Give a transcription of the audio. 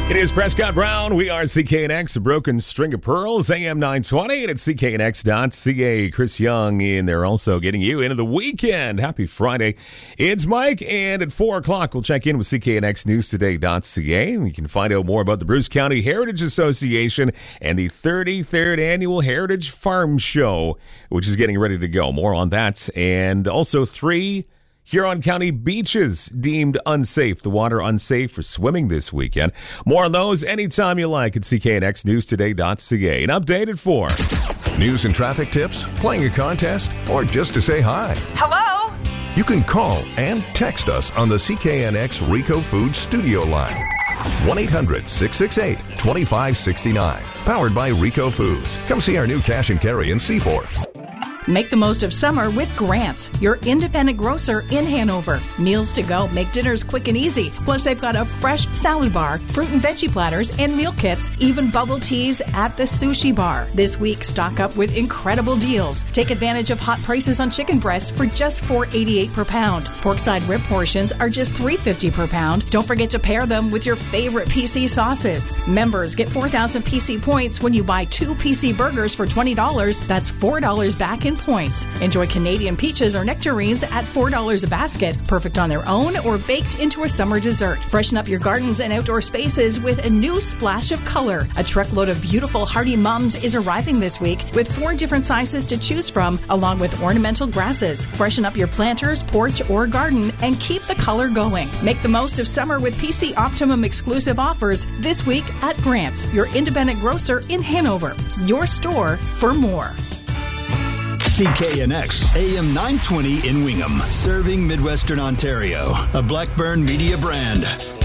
It is Prescott Brown. We are CKNX, a broken string of pearls, AM 920, and at CKNX.ca. Chris Young in there also getting you into the weekend. Happy Friday. It's Mike, and at 4 o'clock, we'll check in with CKNXNewstoday.ca. And you can find out more about the Bruce County Heritage Association and the 33rd Annual Heritage Farm Show, which is getting ready to go. More on that. And also 3 Huron County beaches deemed unsafe. The water unsafe for swimming this weekend. More on those anytime you like at CKNXNewstoday.ca. And updated for news and traffic tips, playing a contest, or just to say hi. Hello? You can call and text us on the CKNX Rico Foods studio line. 1-800-668-2569. Powered by Rico Foods. Come see our new cash and carry in Seaforth. Make the most of summer with Grant's, your independent grocer in Hanover. Meals to go make dinners quick and easy. Plus, they've got a fresh salad bar, fruit and veggie platters, and meal kits, even bubble teas at the sushi bar. This week, stock up with incredible deals. Take advantage of hot prices on chicken breasts for just $4.88 per pound. Porkside rib portions are just $3.50 per pound. Don't forget to pair them with your favorite PC sauces. Members get 4,000 PC points when you buy 2 PC burgers for $20. That's $4 back in points. Enjoy Canadian peaches or nectarines at $4 a basket, perfect on their own or baked into a summer dessert. Freshen up your gardens and outdoor spaces with a new splash of color. A truckload of beautiful hardy mums is arriving this week with 4 different sizes to choose from, along with ornamental grasses. Freshen up your planters, porch, or garden and keep the color going. Make the most of summer with PC Optimum exclusive offers this week at Grant's, your independent grocer in Hanover. Your store for more. CKNX AM 920 in Wingham, serving Midwestern Ontario, a Blackburn Media brand.